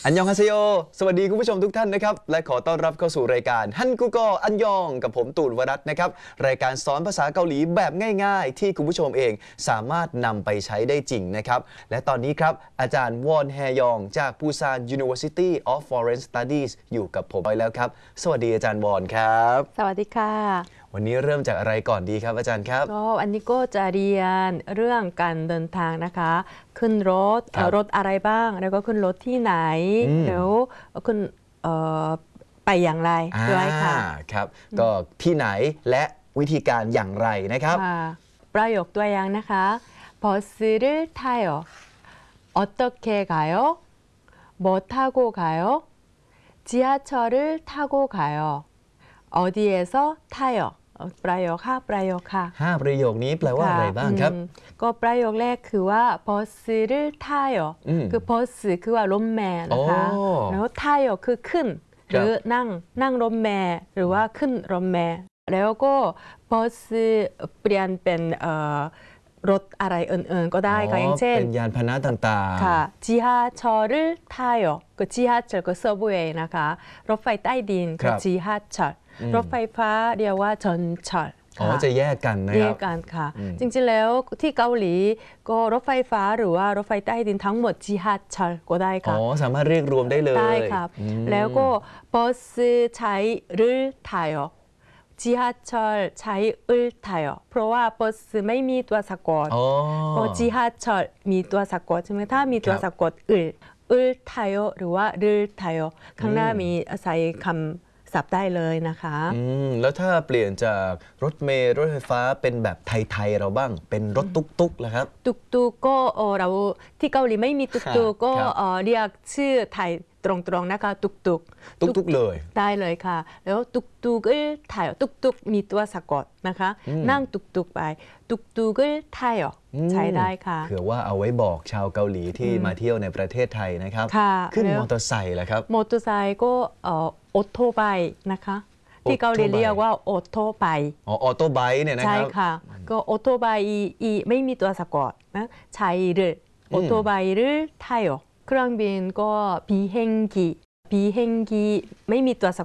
อันยองฮาเซโยสวัสดีคุณผู้ชมทุกท่านนะครับและขอต้อนรับเข้าสู่รายการฮันกุโกอันยองกับผมตูนวรัตน์นะครับรายการสอนภาษาเกาหลีแบบง่ายๆที่คุณผู้ชมเองสามารถนำไปใช้ได้จริงนะครับและตอนนี้ครับอาจารย์วอนแฮยองจากปูซาน University of Foreign Studies อยู่กับผมไปแล้วครับสวัสดีอาจารย์วอนครับสวัสดีค่ะวันนี้เริ่มจากอะไรก่อนดีครับอาจารย์ครับก็อันนี้ก็จะเรียนเรื่องการเดินทางนะคะขึ้นรถอะไรบ้างแล้วก็ขึ้นรถที่ไหนแล้วขึ้นไปอย่างไรด้วยค่ะครับก็ที่ไหนและวิธีการอย่างไรนะครับประโยคตัวอย่างนะคะ버스를 타요 어떻게 가요 뭐 타고 가요 지하철을 타고 가요 어디에서 타요ประโยคค่ะ 5 ประโยคนี้แปลว่าอะไรบ้างครับก็ประโยคแรกคือว่า 버스를 타요 คือ 버스 คือว่ารถเมล์นะคะแล้ว 타요 คือขึ้นหรือนั่งรถเมล์หรือว่าขึ้นรถเมล์แล้วก็ 버스 เปลี่ยนเป็นรถอะไรอื่นๆก็ได้ค่ะอย่างเช่นเป็นยานพาหนะต่างๆค่ะ지하철을 타요 ก็ 지하철 ก็ subway นะคะรถไฟใต้ดินคือ 지하철รถไฟฟ้าเรียกว่า전철 จะแยกกันนะครับแยกกันค่ะจริงๆแล้วที่เกาหลีก็รถไฟฟ้าหรือว่ารถไฟใต้ดินทั้งหมด지하철ก็ได้ค่ะสามารถเรียกรวมได้เลยได้ครับแล้วก็버스 차이를 타요 지하철 차이을 타요เพราะว่า버스ไม่มีตัวสะกดพอ 지하철 มีตัวสะกดใช่ไหมถ้ามีตัวสะกด을 타요หรือว่า를 타요ข้างหน้ามีใส่คำศัพท์ได้เลยนะคะแล้วถ้าเปลี่ยนจากรถเมล์รถไฟฟ้าเป็นแบบไทยๆเราบ้างเป็นรถตุ๊กๆล่ะครับตุ๊กๆก็เราที่เกาหลีไม่มีตุ๊กๆก็เรียกชื่อไทยตรงๆนะคะตุ๊กเลยได้เลยค่ะแล้วตุ๊กถ่ายตุ๊กมีตัวสะกดนะคะนั่งตุ๊กไปตุ๊กถ่ายใช้ได้ค่ะเผื่อว่าเอาไว้บอกชาวเกาหลีที่มาเที่ยวในประเทศไทยนะครับขึ้นมอเตอร์ไซค์ล่ะครับมอเตอร์ไซค์ก็ออโต้ไบค์นะคะที่เกาหลีเรียกว่าออโต้ไบค์ออโต้ไบค์เนี่ยนะครับใช่ค่ะก็ออโต้ไบค์ไม่มีตัวสะกดนะใช้ออโต้ไบค์ถ่ายเครื่องบินก็비행기ไม่มีตัวสะ